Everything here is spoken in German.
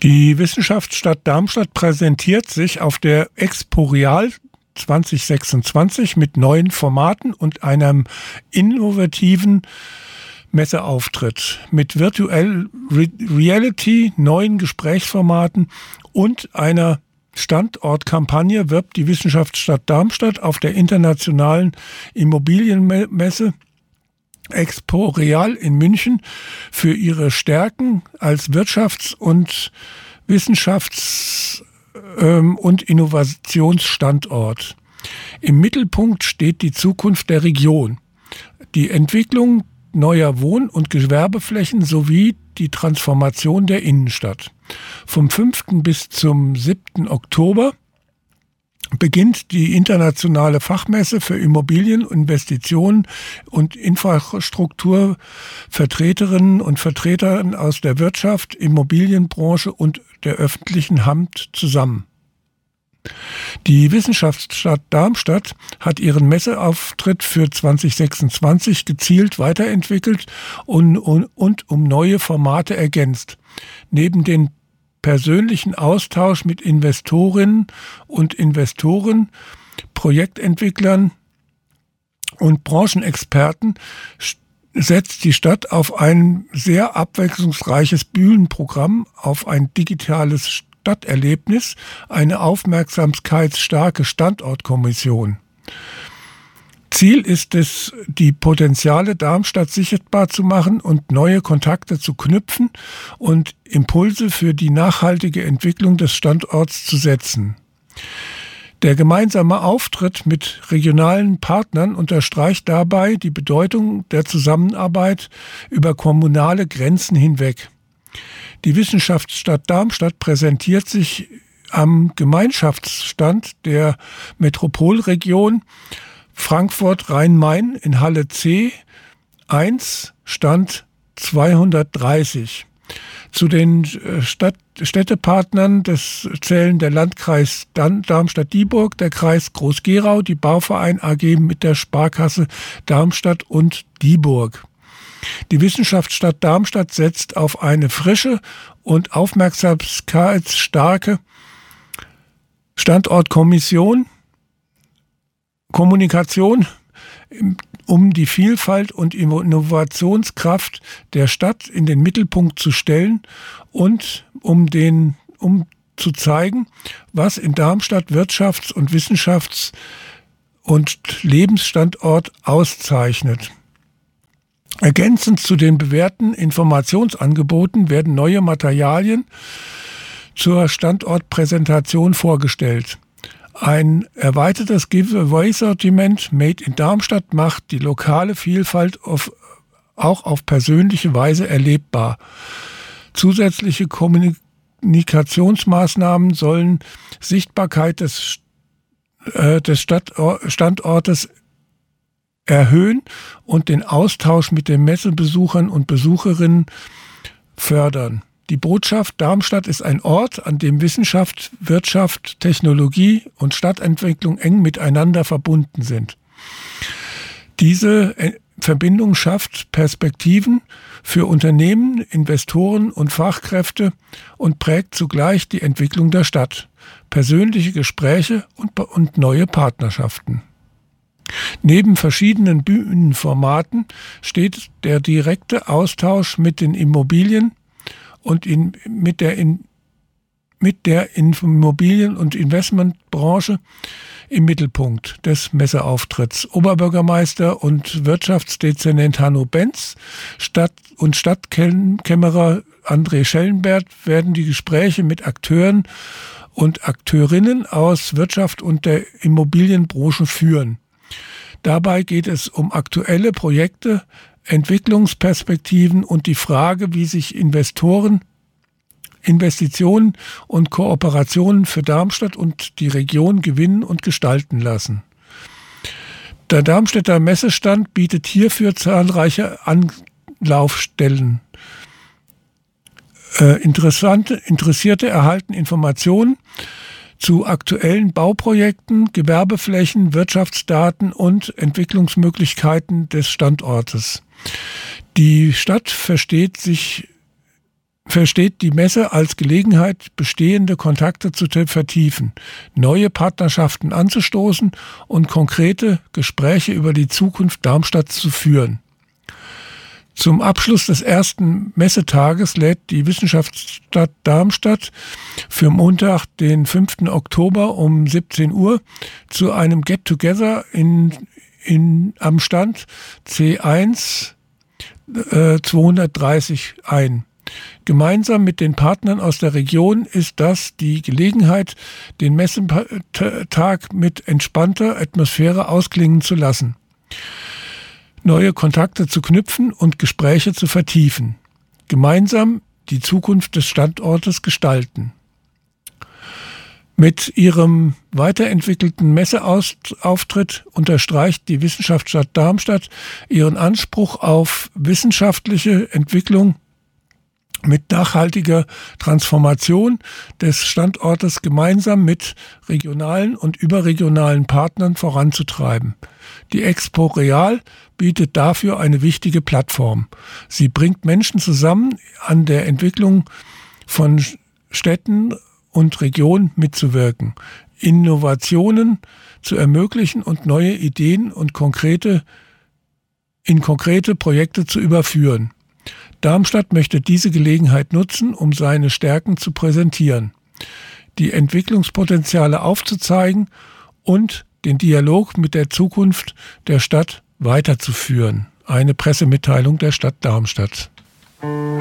Die Wissenschaftsstadt Darmstadt präsentiert sich auf der Expo Real 2026 mit neuen Formaten und einem innovativen Messeauftritt mit Virtual Reality, neuen Gesprächsformaten und einer Standortkampagne wirbt die Wissenschaftsstadt Darmstadt auf der internationalen Immobilienmesse Expo Real in München für ihre Stärken als Wirtschafts- und Wissenschafts- und Innovationsstandort. Im Mittelpunkt steht die Zukunft der Region, die Entwicklung neuer Wohn- und Gewerbeflächen sowie die Transformation der Innenstadt. Vom 5. bis zum 7. Oktober beginnt die internationale Fachmesse für Immobilien, Investitionen und Infrastrukturvertreterinnen und Vertretern aus der Wirtschaft, Immobilienbranche und der öffentlichen Hand zusammen. Die Wissenschaftsstadt Darmstadt hat ihren Messeauftritt für 2026 gezielt weiterentwickelt und um neue Formate ergänzt. Neben den persönlichen Austausch mit Investorinnen und Investoren, Projektentwicklern und Branchenexperten setzt die Stadt auf ein sehr abwechslungsreiches Bühnenprogramm, auf ein digitales Stadterlebnis, eine aufmerksamkeitsstarke Standortkommission. Ziel ist es, die Potenziale Darmstadt sichtbar zu machen und neue Kontakte zu knüpfen und Impulse für die nachhaltige Entwicklung des Standorts zu setzen. Der gemeinsame Auftritt mit regionalen Partnern unterstreicht dabei die Bedeutung der Zusammenarbeit über kommunale Grenzen hinweg. Die Wissenschaftsstadt Darmstadt präsentiert sich am Gemeinschaftsstand der Metropolregion Frankfurt-Rhein-Main in Halle C 1, Stand 230. Zu den Städtepartnern zählen der Landkreis Darmstadt-Dieburg, der Kreis Groß-Gerau, die Bauverein AG mit der Sparkasse Darmstadt und Dieburg. Die Wissenschaftsstadt Darmstadt setzt auf eine frische und aufmerksamkeitsstarke Standortkommission, Kommunikation, um die Vielfalt und Innovationskraft der Stadt in den Mittelpunkt zu stellen und um zu zeigen, was in Darmstadt Wirtschafts- und Wissenschafts- und Lebensstandort auszeichnet. Ergänzend zu den bewährten Informationsangeboten werden neue Materialien zur Standortpräsentation vorgestellt. Ein erweitertes Giveaway-Sortiment Made in Darmstadt macht die lokale Vielfalt auch auf persönliche Weise erlebbar. Zusätzliche Kommunikationsmaßnahmen sollen Sichtbarkeit des Standortes erhöhen und den Austausch mit den Messebesuchern und Besucherinnen fördern. Die Botschaft: Darmstadt ist ein Ort, an dem Wissenschaft, Wirtschaft, Technologie und Stadtentwicklung eng miteinander verbunden sind. Diese Verbindung schafft Perspektiven für Unternehmen, Investoren und Fachkräfte und prägt zugleich die Entwicklung der Stadt, persönliche Gespräche und neue Partnerschaften. Neben verschiedenen Bühnenformaten steht der direkte Austausch mit den Immobilien und mit der Immobilien- und Investmentbranche im Mittelpunkt des Messeauftritts. Oberbürgermeister und Wirtschaftsdezernent Hanno Benz und Stadtkämmerer André Schellenberg werden die Gespräche mit Akteuren und Akteurinnen aus Wirtschaft und der Immobilienbranche führen. Dabei geht es um aktuelle Projekte, Entwicklungsperspektiven und die Frage, wie sich Investitionen und Kooperationen für Darmstadt und die Region gewinnen und gestalten lassen. Der Darmstädter Messestand bietet hierfür zahlreiche Anlaufstellen. Interessierte erhalten Informationen zu aktuellen Bauprojekten, Gewerbeflächen, Wirtschaftsdaten und Entwicklungsmöglichkeiten des Standortes. Die Stadt versteht sich versteht die Messe als Gelegenheit, bestehende Kontakte zu vertiefen, neue Partnerschaften anzustoßen und konkrete Gespräche über die Zukunft Darmstadts zu führen. Zum Abschluss des ersten Messetages lädt die Wissenschaftsstadt Darmstadt für Montag, den 5. Oktober um 17 Uhr zu einem Get-Together am Stand C1 230 ein. Gemeinsam mit den Partnern aus der Region ist das die Gelegenheit, den Messetag mit entspannter Atmosphäre ausklingen zu lassen, neue Kontakte zu knüpfen und Gespräche zu vertiefen, gemeinsam die Zukunft des Standortes gestalten. Mit ihrem weiterentwickelten Messeauftritt unterstreicht die Wissenschaftsstadt Darmstadt ihren Anspruch auf wissenschaftliche Entwicklung mit nachhaltiger Transformation des Standortes gemeinsam mit regionalen und überregionalen Partnern voranzutreiben. Die Expo Real bietet dafür eine wichtige Plattform. Sie bringt Menschen zusammen, an der Entwicklung von Städten und Regionen mitzuwirken, Innovationen zu ermöglichen und neue Ideen und in konkrete Projekte zu überführen. Darmstadt möchte diese Gelegenheit nutzen, um seine Stärken zu präsentieren, die Entwicklungspotenziale aufzuzeigen und den Dialog mit der Zukunft der Stadt weiterzuführen. Eine Pressemitteilung der Stadt Darmstadt.